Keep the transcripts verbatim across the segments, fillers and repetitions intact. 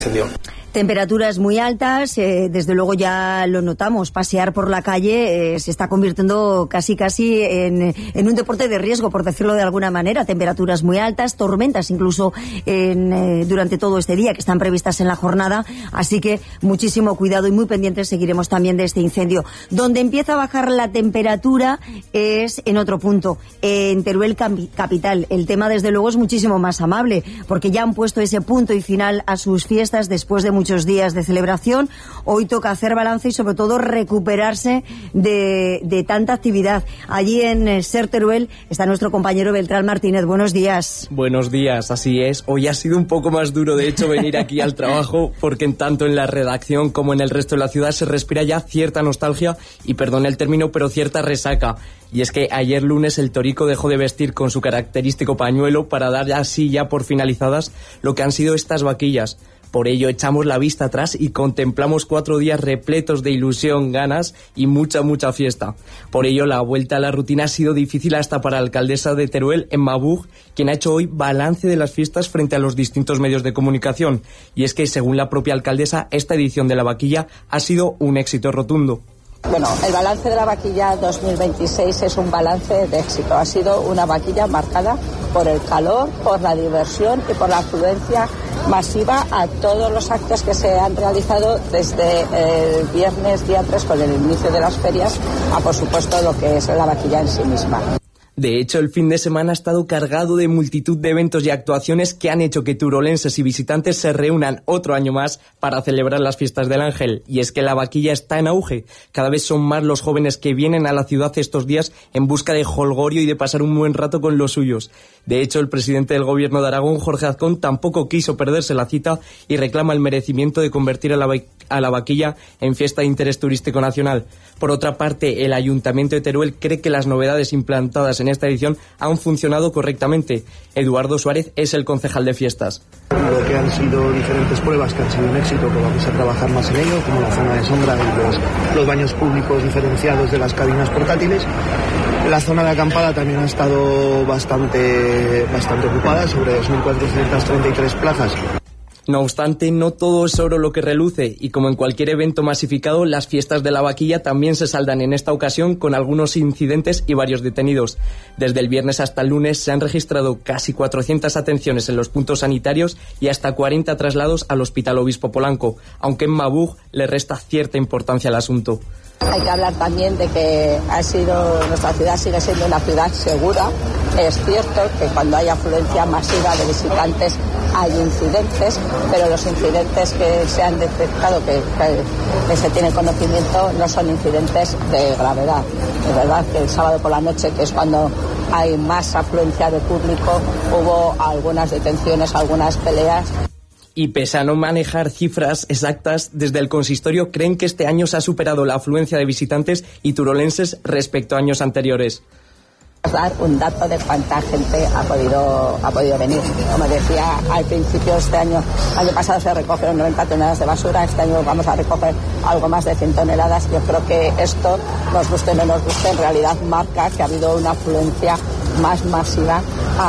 Temperaturas muy altas, eh, desde luego ya lo notamos, pasear por la calle eh, se está convirtiendo casi casi en, en un deporte de riesgo, por decirlo de alguna manera. Temperaturas muy altas, tormentas incluso en, eh, durante todo este día que están previstas en la jornada, así que muchísimo cuidado y muy pendientes seguiremos también de este incendio. Donde empieza a bajar la temperatura es en otro punto, en Teruel capital. El tema desde luego es muchísimo más amable, porque ya han puesto ese punto y final a sus fiestas después de muchos días de celebración. Hoy toca hacer balance y sobre todo recuperarse de, de tanta actividad. Allí en Ser Teruel está nuestro compañero Beltrán Martínez. Buenos días. Buenos días, así es. Hoy ha sido un poco más duro, de hecho, venir aquí al trabajo, porque en tanto en la redacción como en el resto de la ciudad se respira ya cierta nostalgia y, perdón el término, pero cierta resaca. Y es que ayer lunes el Torico dejó de vestir con su característico pañuelo para dar así ya por finalizadas lo que han sido estas vaquillas. Por ello echamos la vista atrás y contemplamos cuatro días repletos de ilusión, ganas y mucha, mucha fiesta. Por ello la vuelta a la rutina ha sido difícil hasta para la alcaldesa de Teruel, Emma Buch, quien ha hecho hoy balance de las fiestas frente a los distintos medios de comunicación. Y es que, según la propia alcaldesa, esta edición de la vaquilla ha sido un éxito rotundo. Bueno, el balance de la vaquilla dos mil veintiséis es un balance de éxito. Ha sido una vaquilla marcada por el calor, por la diversión y por la afluencia masiva a todos los actos que se han realizado desde el viernes día tres con el inicio de las ferias a, por supuesto, lo que es la vaquilla en sí misma. De hecho, el fin de semana ha estado cargado de multitud de eventos y actuaciones que han hecho que turolenses y visitantes se reúnan otro año más para celebrar las fiestas del Ángel. Y es que la vaquilla está en auge. Cada vez son más los jóvenes que vienen a la ciudad estos días en busca de jolgorio y de pasar un buen rato con los suyos. De hecho, el presidente del Gobierno de Aragón, Jorge Azcón, tampoco quiso perderse la cita y reclama el merecimiento de convertir a la, va- a la vaquilla en fiesta de interés turístico nacional. Por otra parte, el Ayuntamiento de Teruel cree que las novedades implantadas en esta edición han funcionado correctamente. Eduardo Suárez es el concejal de fiestas. Lo que han sido diferentes pruebas que han sido un éxito, que vamos a trabajar más en ello, como la zona de sombra y los, los baños públicos diferenciados de las cabinas portátiles. La zona de acampada también ha estado bastante, bastante ocupada, sobre dos mil cuatrocientas treinta y tres plazas. No obstante, no todo es oro lo que reluce, y como en cualquier evento masificado, las fiestas de la vaquilla también se saldan en esta ocasión con algunos incidentes y varios detenidos. Desde el viernes hasta el lunes se han registrado casi cuatrocientas atenciones en los puntos sanitarios y hasta cuarenta traslados al Hospital Obispo Polanco, aunque en Mabuch le resta cierta importancia al asunto. Hay que hablar también de que ha sido, nuestra ciudad sigue siendo una ciudad segura. Es cierto que cuando hay afluencia masiva de visitantes hay incidentes, pero los incidentes que se han detectado, que, que, que se tiene conocimiento, no son incidentes de gravedad. Es verdad que el sábado por la noche, que es cuando hay más afluencia de público, hubo algunas detenciones, algunas peleas. Y pese a no manejar cifras exactas, desde el consistorio creen que este año se ha superado la afluencia de visitantes y turolenses respecto a años anteriores. Dar un dato de cuánta gente ha podido ha podido venir. Como decía al principio, este año, año pasado se recogieron noventa toneladas de basura, este año vamos a recoger algo más de cien toneladas. Yo creo que esto, nos guste o no nos guste, en realidad marca que ha habido una afluencia más masiva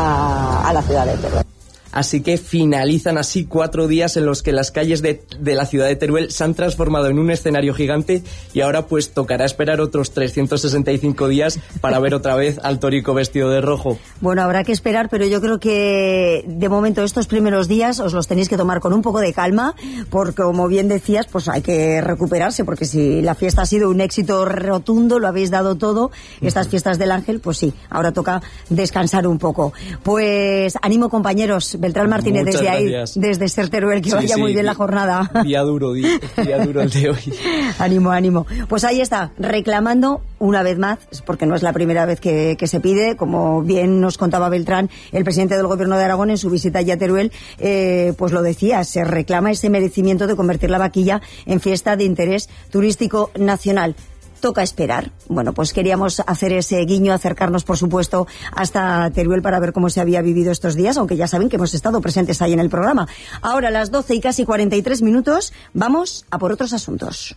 a, a la ciudad de Teruel. Así que finalizan así cuatro días en los que las calles de, de la ciudad de Teruel se han transformado en un escenario gigante, y ahora pues tocará esperar otros trescientos sesenta y cinco días para ver otra vez al Torico vestido de rojo. Bueno, habrá que esperar, pero yo creo que de momento estos primeros días os los tenéis que tomar con un poco de calma, porque como bien decías, pues hay que recuperarse, porque si la fiesta ha sido un éxito rotundo, lo habéis dado todo, estas fiestas del Ángel, pues sí, ahora toca descansar un poco. Pues ánimo, compañeros. Beltrán Martínez, Muchas desde gracias. ahí, desde Ser Teruel, que sí, vaya sí, muy bien día, la jornada. Día duro, día, día duro el de hoy. Ánimo, ánimo. Pues ahí está, reclamando una vez más, porque no es la primera vez que, que se pide, como bien nos contaba Beltrán, el presidente del Gobierno de Aragón en su visita allí a Teruel, eh, pues lo decía, se reclama ese merecimiento de convertir la vaquilla en fiesta de interés turístico nacional. Toca esperar. Bueno, pues queríamos hacer ese guiño, acercarnos, por supuesto, hasta Teruel para ver cómo se había vivido estos días, aunque ya saben que hemos estado presentes ahí en el programa. Ahora, a las doce y casi cuarenta y tres minutos, vamos a por otros asuntos.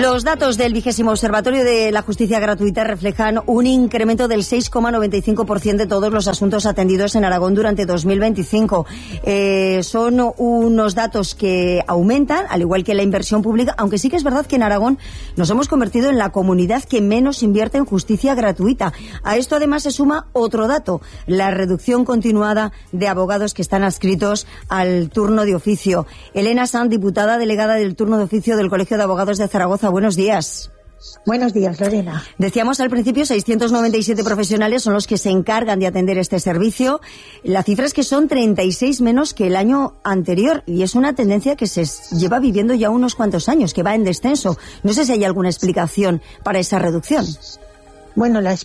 Los datos del vigésimo Observatorio de la Justicia Gratuita reflejan un incremento del seis coma noventa y cinco por ciento de todos los asuntos atendidos en Aragón durante dos mil veinticinco. Eh, son unos datos que aumentan, al igual que la inversión pública, aunque sí que es verdad que en Aragón nos hemos convertido en la comunidad que menos invierte en justicia gratuita. A esto además se suma otro dato, la reducción continuada de abogados que están adscritos al turno de oficio. Elena Sanz, diputada delegada del turno de oficio del Colegio de Abogados de Zaragoza. Buenos días. Buenos días, Lorena. Decíamos al principio, seiscientos noventa y siete profesionales son los que se encargan de atender este servicio. La cifra es que son treinta y seis menos que el año anterior y es una tendencia que se lleva viviendo ya unos cuantos años, que va en descenso. No sé si hay alguna explicación para esa reducción. Bueno, la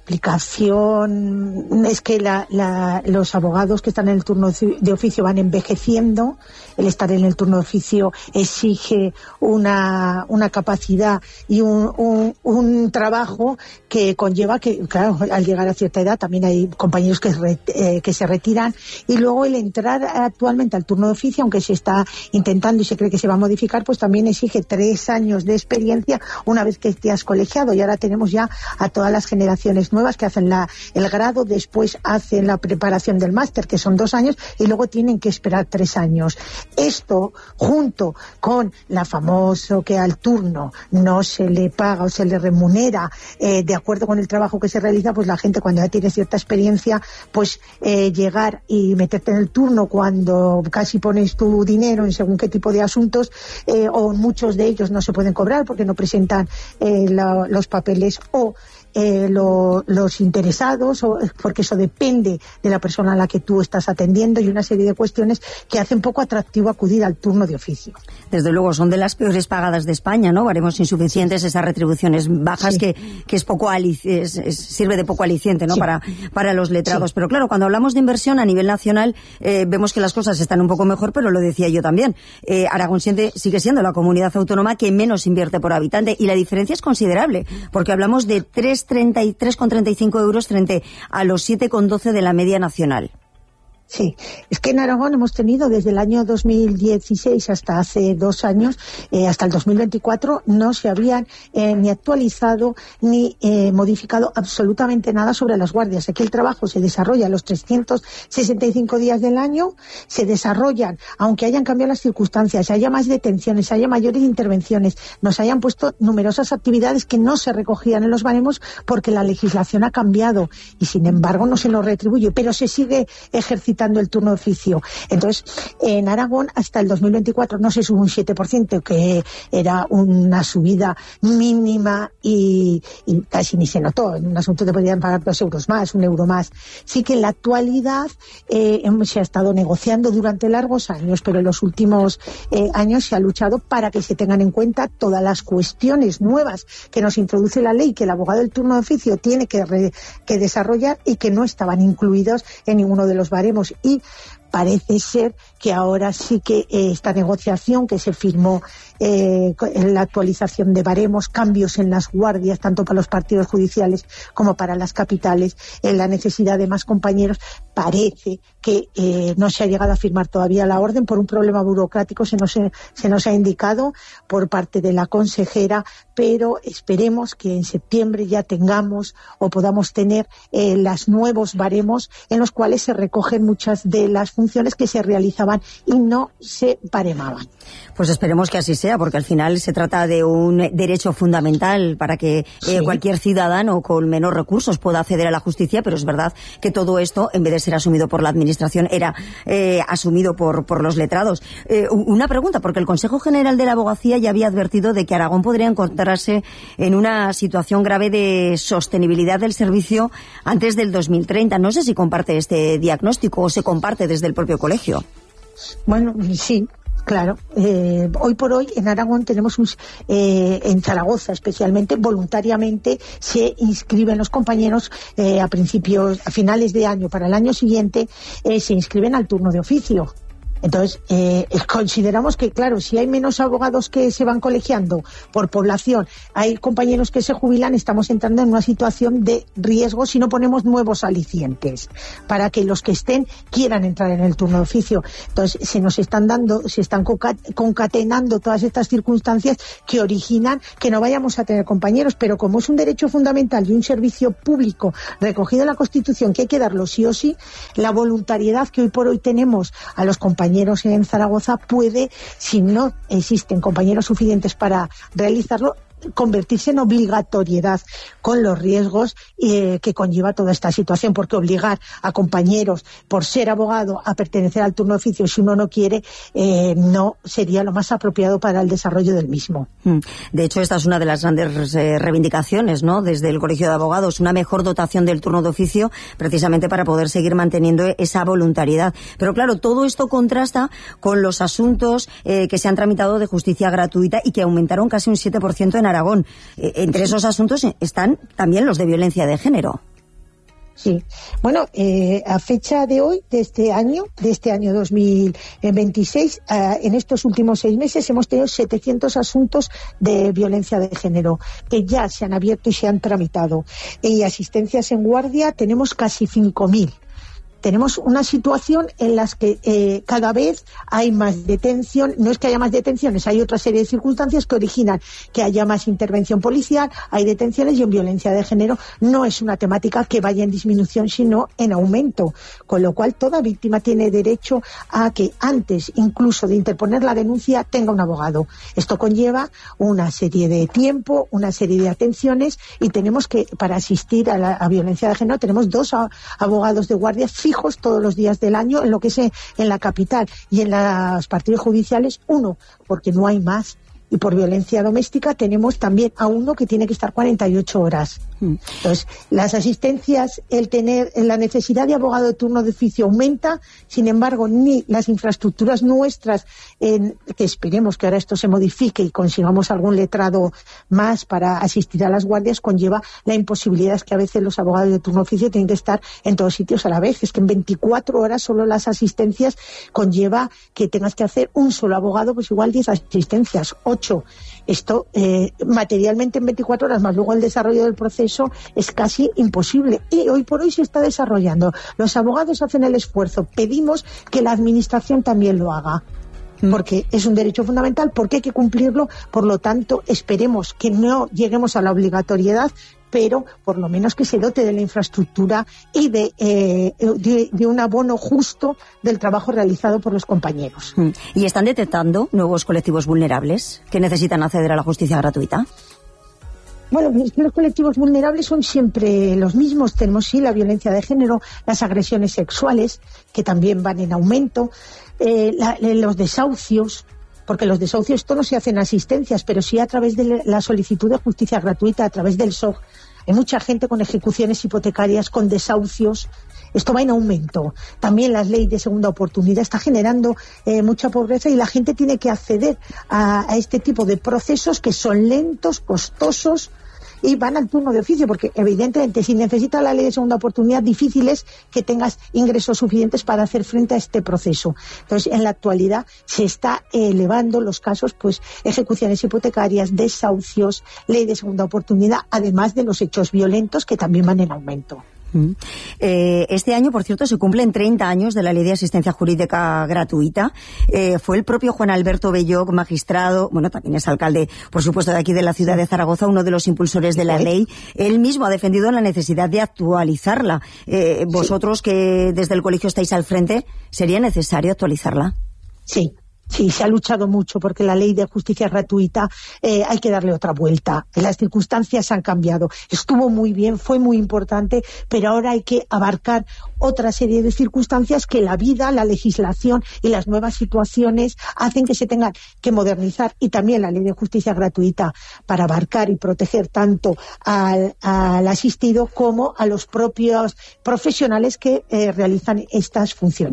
explicación es que la, la, los abogados que están en el turno de oficio van envejeciendo. El estar en el turno de oficio exige una, una capacidad y un, un, un trabajo que conlleva que, claro, al llegar a cierta edad también hay compañeros que, re, eh, que se retiran. Y luego el entrar actualmente al turno de oficio, aunque se está intentando y se cree que se va a modificar, pues también exige tres años de experiencia una vez que te has colegiado. Y ahora tenemos ya a todas las generaciones generaciones nuevas que hacen la, el grado, después hacen la preparación del máster, que son dos años, y luego tienen que esperar tres años. Esto, junto con la famoso que al turno no se le paga o se le remunera eh, de acuerdo con el trabajo que se realiza, pues la gente cuando ya tiene cierta experiencia, pues eh, llegar y meterte en el turno cuando casi pones tu dinero en según qué tipo de asuntos, eh, o muchos de ellos no se pueden cobrar porque no presentan eh, la, los papeles o Eh, lo, los interesados, o, porque eso depende de la persona a la que tú estás atendiendo y una serie de cuestiones que hacen poco atractivo acudir al turno de oficio. Desde luego, son de las peores pagadas de España, ¿no? Baremos insuficientes, esas retribuciones bajas, sí. que, que es poco alic es, es, sirve de poco aliciente, ¿no? Sí. Para, para los letrados. Sí. Pero claro, cuando hablamos de inversión a nivel nacional, eh, vemos que las cosas están un poco mejor, pero lo decía yo también. Eh, Aragón siente, sigue siendo la comunidad autónoma que menos invierte por habitante y la diferencia es considerable, porque hablamos de tres coma treinta y cinco euros frente a los siete coma doce de la media nacional. Sí, es que en Aragón hemos tenido desde el año dos mil dieciséis hasta hace dos años, eh, hasta el dos mil veinticuatro, no se habían eh, ni actualizado ni eh, modificado absolutamente nada sobre las guardias. Aquí el trabajo se desarrolla los trescientos sesenta y cinco días del año, se desarrollan, aunque hayan cambiado las circunstancias, haya más detenciones, haya mayores intervenciones, nos hayan puesto numerosas actividades que no se recogían en los baremos porque la legislación ha cambiado y sin embargo no se nos retribuye, pero se sigue ejercitando el turno de oficio. Entonces, en Aragón hasta el dos mil veinticuatro no se sube un siete por ciento, que era una subida mínima y, y casi ni se notó. En un asunto te podían pagar dos euros más, un euro más. Sí que en la actualidad eh, se ha estado negociando durante largos años, pero en los últimos eh, años se ha luchado para que se tengan en cuenta todas las cuestiones nuevas que nos introduce la ley, que el abogado del turno de oficio tiene que, re, que desarrollar y que no estaban incluidos en ninguno de los baremos. Y parece ser que ahora sí que eh, esta negociación que se firmó eh, en la actualización de baremos, cambios en las guardias, tanto para los partidos judiciales como para las capitales, en la necesidad de más compañeros, parece que eh, no se ha llegado a firmar todavía la orden por un problema burocrático, se nos, se nos ha indicado por parte de la consejera, pero esperemos que en septiembre ya tengamos o podamos tener eh, los nuevos baremos en los cuales se recogen muchas de las funciones que se realizaban y no se baremaban. Pues esperemos que así sea, porque al final se trata de un derecho fundamental para que eh, sí. cualquier ciudadano con menos recursos pueda acceder a la justicia, pero es verdad que todo esto, en vez de ser asumido por la administración, era eh, asumido por, por los letrados. Eh, una pregunta, porque el Consejo General de la Abogacía ya había advertido de que Aragón podría encontrarse en una situación grave de sostenibilidad del servicio antes del dos mil treinta. No sé si comparte este diagnóstico o se comparte desde el propio colegio. Bueno, sí. Claro, eh, hoy por hoy en Aragón tenemos un, eh, en Zaragoza especialmente, voluntariamente se inscriben los compañeros eh, a principios, a finales de año, para el año siguiente, eh, se inscriben al turno de oficio. Entonces, eh, consideramos que, claro, si hay menos abogados que se van colegiando por población, hay compañeros que se jubilan, estamos entrando en una situación de riesgo si no ponemos nuevos alicientes para que los que estén quieran entrar en el turno de oficio. Entonces, se nos están dando, se están concatenando todas estas circunstancias que originan que no vayamos a tener compañeros, pero como es un derecho fundamental y un servicio público recogido en la Constitución que hay que darlo sí o sí, la voluntariedad que hoy por hoy tenemos a los compañeros en Zaragoza puede, si no existen compañeros suficientes para realizarlo, convertirse en obligatoriedad con los riesgos eh, que conlleva toda esta situación, porque obligar a compañeros por ser abogado a pertenecer al turno de oficio si uno no quiere eh, no sería lo más apropiado para el desarrollo del mismo. De hecho, esta es una de las grandes eh, reivindicaciones, ¿no?, desde el Colegio de Abogados, una mejor dotación del turno de oficio precisamente para poder seguir manteniendo esa voluntariedad. Pero claro, todo esto contrasta con los asuntos eh, que se han tramitado de justicia gratuita y que aumentaron casi un siete por ciento en Aragón. Eh, entre esos asuntos están también los de violencia de género. Sí. Bueno, eh, a fecha de hoy, de este año, de este año dos mil veintiséis, eh, en estos últimos seis meses hemos tenido setecientos asuntos de violencia de género que ya se han abierto y se han tramitado. Y asistencias en guardia tenemos casi cinco mil. Tenemos una situación en la que eh, cada vez hay más detención, no es que haya más detenciones, hay otra serie de circunstancias que originan que haya más intervención policial, hay detenciones y en violencia de género no es una temática que vaya en disminución sino en aumento, con lo cual toda víctima tiene derecho a que antes incluso de interponer la denuncia tenga un abogado. Esto conlleva una serie de tiempo, una serie de atenciones y tenemos que, para asistir a la a violencia de género, tenemos dos a, abogados de guardia fijos todos los días del año en lo que es en la capital y en los partidos judiciales uno, porque no hay más. Y por violencia doméstica tenemos también a uno que tiene que estar cuarenta y ocho horas. Entonces, las asistencias, el tener la necesidad de abogado de turno de oficio aumenta, sin embargo, ni las infraestructuras nuestras, en, que esperemos que ahora esto se modifique y consigamos algún letrado más para asistir a las guardias, conlleva la imposibilidad que a veces los abogados de turno de oficio tienen que estar en todos sitios a la vez. Es que en veinticuatro horas solo las asistencias conlleva que tengas que hacer un solo abogado, pues igual diez asistencias, ocho. Esto eh, materialmente en veinticuatro horas, más luego el desarrollo del proceso, es casi imposible. Y hoy por hoy se está desarrollando. Los abogados hacen el esfuerzo. Pedimos que la administración también lo haga, porque es un derecho fundamental, porque hay que cumplirlo. Por lo tanto, esperemos que no lleguemos a la obligatoriedad, pero por lo menos que se dote de la infraestructura y de, eh, de, de un abono justo del trabajo realizado por los compañeros. ¿Y están detectando nuevos colectivos vulnerables que necesitan acceder a la justicia gratuita? Bueno, los colectivos vulnerables son siempre los mismos. Tenemos, sí, la violencia de género, las agresiones sexuales, que también van en aumento, eh, la, los desahucios, porque los desahucios esto no se hacen asistencias, pero sí a través de la solicitud de justicia gratuita, a través del S O G. Hay mucha gente con ejecuciones hipotecarias, con desahucios. Esto va en aumento. También la ley de segunda oportunidad está generando eh, mucha pobreza y la gente tiene que acceder a, a este tipo de procesos que son lentos, costosos, y van al turno de oficio, porque evidentemente si necesitas la ley de segunda oportunidad, difícil es que tengas ingresos suficientes para hacer frente a este proceso. Entonces, en la actualidad se está elevando los casos, pues ejecuciones hipotecarias, desahucios, ley de segunda oportunidad, además de los hechos violentos que también van en aumento. Mm. Eh, este año, por cierto, se cumplen treinta años de la Ley de Asistencia Jurídica Gratuita. Eh, fue el propio Juan Alberto Belloc, magistrado, bueno, también es alcalde, por supuesto, de aquí de la ciudad de Zaragoza, uno de los impulsores de la ley. Él mismo ha defendido la necesidad de actualizarla. Eh, vosotros, que desde el colegio estáis al frente, ¿sería necesario actualizarla? Sí. Sí, se ha luchado mucho porque la ley de justicia gratuita eh, hay que darle otra vuelta. Las circunstancias han cambiado. Estuvo muy bien, fue muy importante, pero ahora hay que abarcar otra serie de circunstancias que la vida, la legislación y las nuevas situaciones hacen que se tengan que modernizar. Y también la ley de justicia gratuita para abarcar y proteger tanto al, al asistido como a los propios profesionales que eh, realizan estas funciones.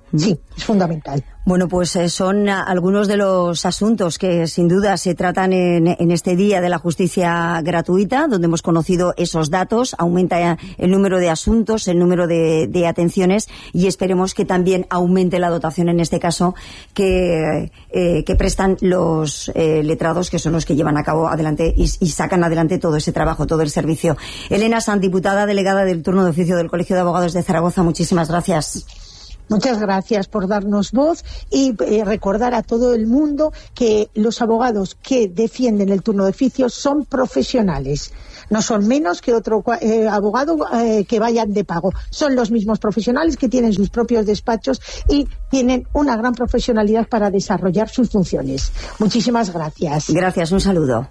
Sí, es fundamental. Bueno, pues eh, son algunos de los asuntos que sin duda se tratan en, en este Día de la Justicia Gratuita, donde hemos conocido esos datos. Aumenta el número de asuntos, el número de, de atenciones, y esperemos que también aumente la dotación, en este caso, que, eh, que prestan los eh, letrados, que son los que llevan a cabo adelante y, y sacan adelante todo ese trabajo, todo el servicio. Elena Sanz, diputada delegada del turno de oficio del Colegio de Abogados de Zaragoza, muchísimas gracias. Muchas gracias por darnos voz y eh, recordar a todo el mundo que los abogados que defienden el turno de oficio son profesionales. No son menos que otro eh, abogado eh, que vayan de pago. Son los mismos profesionales que tienen sus propios despachos y tienen una gran profesionalidad para desarrollar sus funciones. Muchísimas gracias. Gracias, un saludo.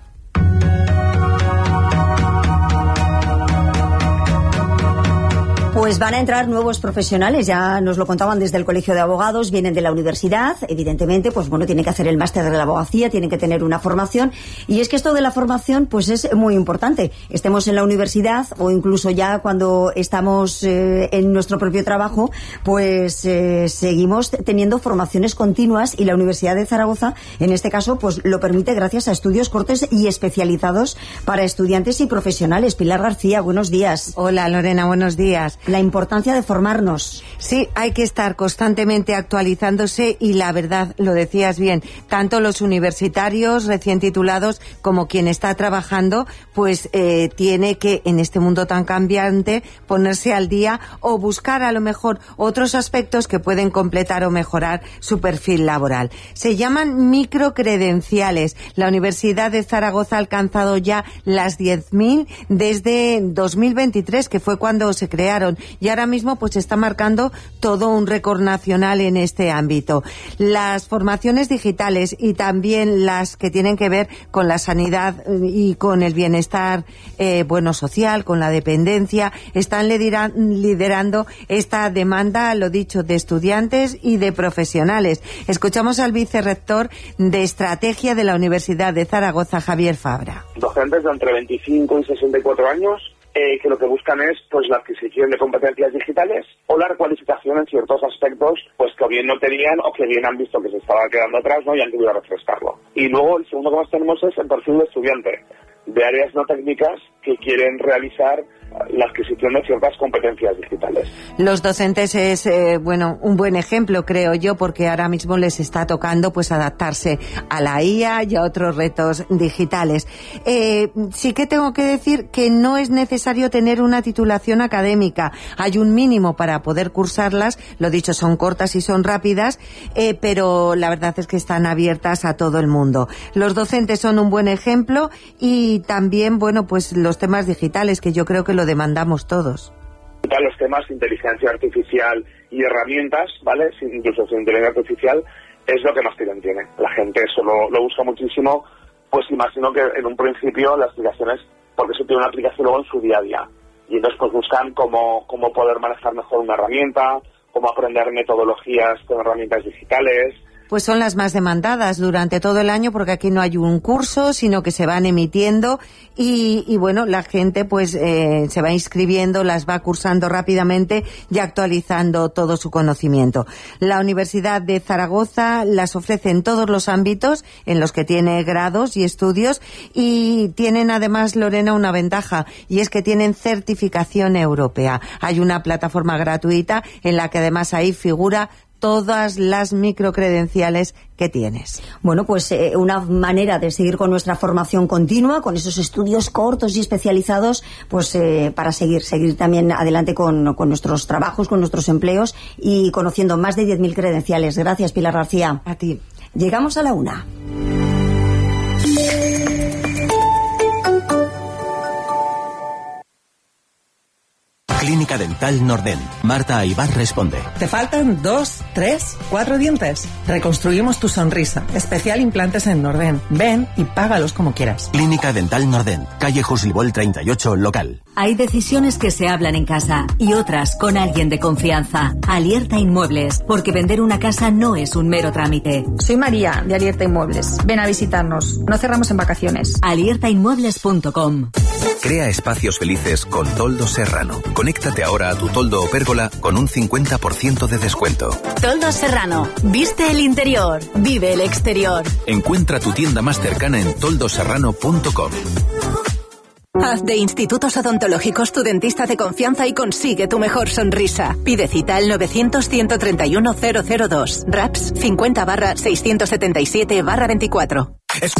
Pues van a entrar nuevos profesionales, ya nos lo contaban desde el Colegio de Abogados, vienen de la universidad, evidentemente, pues bueno, tienen que hacer el máster de la abogacía, tienen que tener una formación, y es que esto de la formación, pues es muy importante. Estemos en la universidad o incluso ya cuando estamos eh, en nuestro propio trabajo, pues eh, seguimos teniendo formaciones continuas, y la Universidad de Zaragoza, en este caso, pues lo permite gracias a estudios cortos y especializados para estudiantes y profesionales. Pilar García, buenos días. Hola, Lorena, buenos días. La importancia de formarnos. Sí, hay que estar constantemente actualizándose, y la verdad, lo decías bien, tanto los universitarios recién titulados como quien está trabajando, pues eh, tiene que, en este mundo tan cambiante, ponerse al día o buscar a lo mejor otros aspectos que pueden completar o mejorar su perfil laboral. Se llaman microcredenciales. La Universidad de Zaragoza ha alcanzado ya las diez mil desde dos mil veintitrés, que fue cuando se crearon, y ahora mismo pues está marcando todo un récord nacional en este ámbito. Las formaciones digitales y también las que tienen que ver con la sanidad y con el bienestar eh, bueno social, con la dependencia, están liderando esta demanda, lo dicho, de estudiantes y de profesionales. Escuchamos al vicerrector de Estrategia de la Universidad de Zaragoza, Javier Fabra. Docentes de entre veinticinco y sesenta y cuatro años, Eh, que lo que buscan es pues la adquisición de competencias digitales o la recualificación en ciertos aspectos pues que o bien no tenían o que bien han visto que se estaba quedando atrás, ¿no? Y han querido refrescarlo. Y luego el segundo que más tenemos es el perfil de estudiante, de áreas no técnicas que quieren realizar la adquisición de ciertas competencias digitales. Los docentes es, eh, bueno, un buen ejemplo, creo yo, porque ahora mismo les está tocando pues adaptarse a la I A y a otros retos digitales. Eh, sí que tengo que decir que no es necesario tener una titulación académica. Hay un mínimo para poder cursarlas, lo dicho, son cortas y son rápidas, eh, pero la verdad es que están abiertas a todo el mundo. Los docentes son un buen ejemplo, y también, bueno, pues los temas digitales, que yo creo que lo demandamos todos. Los temas de inteligencia artificial y herramientas, ¿vale? Incluso sin inteligencia artificial es lo que más tirón tiene. La gente eso lo, lo busca muchísimo, pues imagino que en un principio las aplicaciones, porque eso tiene una aplicación luego en su día a día. Y entonces pues buscan cómo, cómo poder manejar mejor una herramienta, cómo aprender metodologías con herramientas digitales. Pues son las más demandadas durante todo el año, porque aquí no hay un curso, sino que se van emitiendo y, y bueno, la gente pues eh, se va inscribiendo, las va cursando rápidamente y actualizando todo su conocimiento. La Universidad de Zaragoza las ofrece en todos los ámbitos en los que tiene grados y estudios, y tienen además, Lorena, una ventaja, y es que tienen certificación europea. Hay una plataforma gratuita en la que además ahí figura todas las microcredenciales que tienes. Bueno, pues eh, una manera de seguir con nuestra formación continua, con esos estudios cortos y especializados, pues eh, para seguir, seguir también adelante con, con nuestros trabajos, con nuestros empleos y conociendo más de diez mil credenciales. Gracias, Pilar García. A ti. Llegamos a la una. Clínica Dental Nordent. Marta Aybar responde. ¿Te faltan dos, tres, cuatro dientes? Reconstruimos tu sonrisa. Especial implantes en Nordent. Ven y págalos como quieras. Clínica Dental Nordent. Calle Juslibol treinta y ocho, local. Hay decisiones que se hablan en casa y otras con alguien de confianza. Alierta Inmuebles, porque vender una casa no es un mero trámite. Soy María, de Alierta Inmuebles. Ven a visitarnos. No cerramos en vacaciones. alierta inmuebles punto com. Crea espacios felices con Toldos Serrano. Conéctate ahora a tu toldo o pérgola con un cincuenta por ciento de descuento. Toldos Serrano. Viste el interior. Vive el exterior. Encuentra tu tienda más cercana en toldo serrano punto com. Haz de Institutos Odontológicos tu dentista de confianza y consigue tu mejor sonrisa. Pide cita al novecientos, ciento treinta y uno, cero cero dos. R A P S cincuenta barra seiscientos setenta y siete barra veinticuatro.